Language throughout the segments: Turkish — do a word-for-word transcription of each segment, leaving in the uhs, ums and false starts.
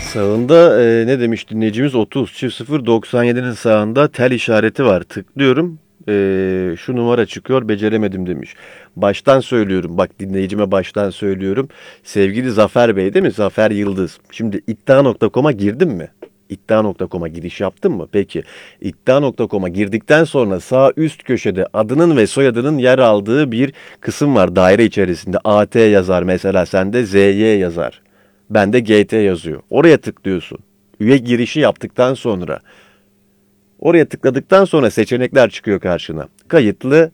Sağında e, ne demiş dinleyicimiz? otuz çift sıfır doksan yedinin sağında tel işareti var. Tıklıyorum. E, şu numara çıkıyor, beceremedim demiş. Baştan söylüyorum. Bak, dinleyicime baştan söylüyorum. Sevgili Zafer Bey, değil mi? Zafer Yıldız. Şimdi iddia nokta com'a girdin mi? iddia nokta com'a giriş yaptın mı? Peki. iddia nokta com'a girdikten sonra sağ üst köşede adının ve soyadının yer aldığı bir kısım var daire içerisinde. A T yazar mesela, sende Z Y yazar. Bende G T yazıyor. Oraya tıklıyorsun. Üye girişi yaptıktan sonra, oraya tıkladıktan sonra seçenekler çıkıyor karşına. Kayıtlı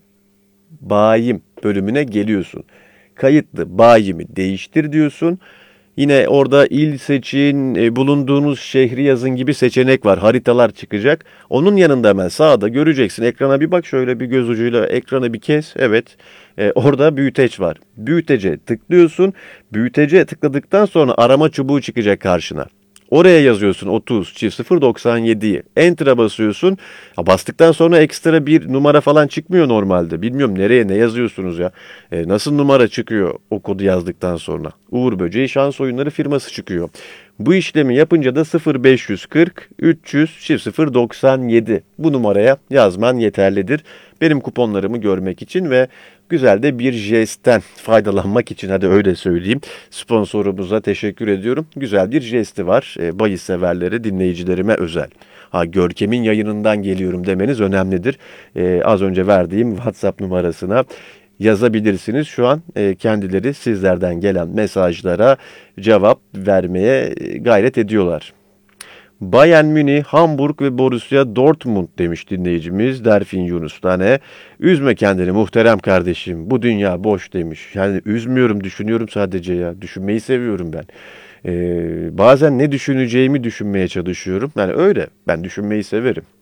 bayim bölümüne geliyorsun. Kayıtlı bayimi değiştir diyorsun. Yine orada il seçin, e, bulunduğunuz şehri yazın gibi seçenek var. Haritalar çıkacak. Onun yanında hemen sağda göreceksin. Ekrana bir bak, şöyle bir göz ucuyla ekranı bir kes. Evet. E, orada büyüteç var. Büyütece tıklıyorsun. Büyütece tıkladıktan sonra arama çubuğu çıkacak karşına. Oraya yazıyorsun otuz çift sıfır doksan yediyi. Enter'a basıyorsun. Ha, bastıktan sonra ekstra bir numara falan çıkmıyor normalde. Bilmiyorum nereye ne yazıyorsunuz ya. E, nasıl numara çıkıyor o kodu yazdıktan sonra? Uğur Böceği Şans Oyunları firması çıkıyor. Bu işlemi yapınca da sıfır beş yüz kırk üç yüz çift sıfır doksan yedi bu numaraya yazman yeterlidir. Benim kuponlarımı görmek için ve güzel de bir jestten faydalanmak için, hadi öyle söyleyeyim. Sponsorumuza teşekkür ediyorum. Güzel bir jesti var. E, bahis severleri, dinleyicilerime özel. Ha, Görkem'in yayınından geliyorum demeniz önemlidir. E, az önce verdiğim WhatsApp numarasına yazabilirsiniz. Şu an e, kendileri sizlerden gelen mesajlara cevap vermeye e, gayret ediyorlar. Bayern Münih, Hamburg ve Borussia Dortmund demiş dinleyicimiz Derfin Yunus Tane. Üzme kendini muhterem kardeşim. Bu dünya boş demiş. Yani üzmüyorum, düşünüyorum sadece ya. Düşünmeyi seviyorum ben. Ee, bazen ne düşüneceğimi düşünmeye çalışıyorum. Yani öyle. Ben düşünmeyi severim.